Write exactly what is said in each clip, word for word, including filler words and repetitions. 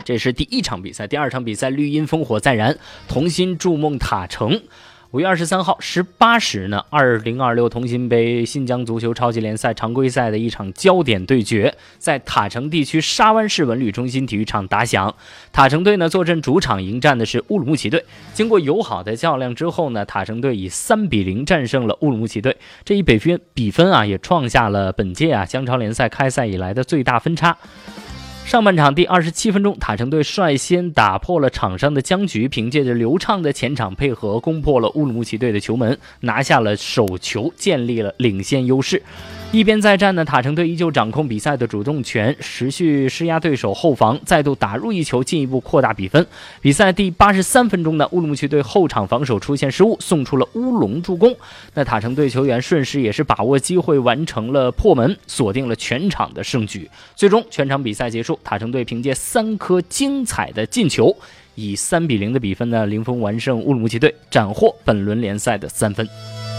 这是第一场比赛。第二场比赛，绿茵烽火再燃，同心筑梦塔城。五月二十三号十八时呢，二零二六同心杯新疆足球超级联赛常规赛的一场焦点对决，在塔城地区沙湾市文旅中心体育场打响。塔城队呢坐镇主场迎战的是乌鲁木齐队。经过友好的较量之后呢，塔城队以三比零战胜了乌鲁木齐队。这一比分比分啊，也创下了本届啊疆超联赛开赛以来的最大分差。上半场第二十七分钟，塔城队率先打破了场上的僵局，凭借着流畅的前场配合，攻破了乌鲁木齐队的球门，拿下了首球，建立了领先优势。一边再战呢，塔城队依旧掌控比赛的主动权，持续施压对手后防，再度打入一球，进一步扩大比分。比赛第八十三分钟呢，乌鲁木齐队后场防守出现失误，送出了乌龙助攻。那塔城队球员顺势也是把握机会完成了破门，锁定了全场的胜局。最终全场比赛结束，塔城队凭借三颗精彩的进球，以三比零的比分呢零封完胜乌鲁木齐队，斩获本轮联赛的三分。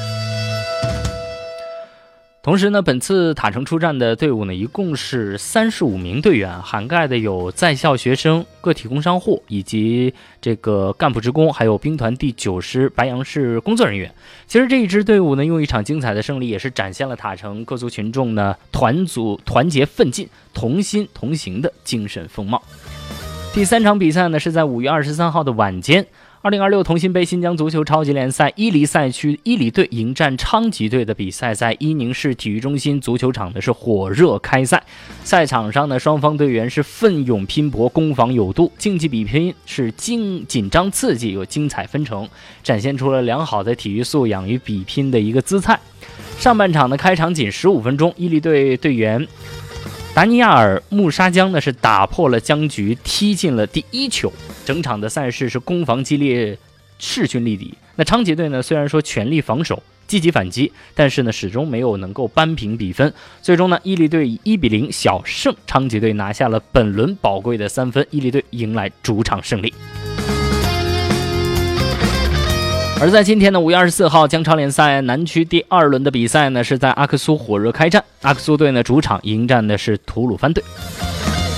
同时呢，本次塔城出战的队伍呢，一共是三十五名队员，涵盖的有在校学生、个体工商户以及这个干部职工，还有兵团第九师白杨市工作人员。其实这一支队伍呢，用一场精彩的胜利，也是展现了塔城各族群众呢团组团结奋进、同心同行的精神风貌。第三场比赛呢，是在五月二十三号的晚间。二零二六同心杯新疆足球超级联赛伊犁赛区伊犁队迎战昌吉队的比赛，在伊宁市体育中心足球场呢是火热开赛。赛场上呢，双方队员是奋勇拼搏，攻防有度，竞技比拼是紧紧张刺激，有精彩纷呈，展现出了良好的体育素养与比拼的一个姿态。上半场的开场仅十五分钟，伊犁队队员达尼亚尔穆沙江呢是打破了僵局，踢进了第一球。整场的赛事是攻防激烈，势均力敌。那昌吉队呢，虽然说全力防守，积极反击，但是呢始终没有能够扳平比分。最终呢，伊犁队以一比零小胜昌吉队，拿下了本轮宝贵的三分，伊犁队迎来主场胜利。而在今天呢，五月二十四号，疆超联赛南区第二轮的比赛呢，是在阿克苏火热开战。阿克苏队呢主场迎战的是吐鲁番队。